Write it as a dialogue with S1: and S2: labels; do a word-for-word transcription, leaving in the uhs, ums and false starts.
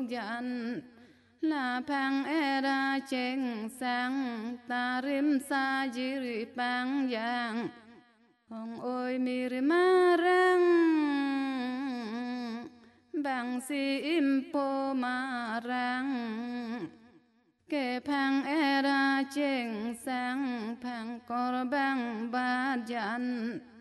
S1: dặn là phang era chênh sang ta rim sa jiri pang yang hong ôi mi ma rang bang si im po ma rang kê phang era chênh sang phang cor bang ba dặn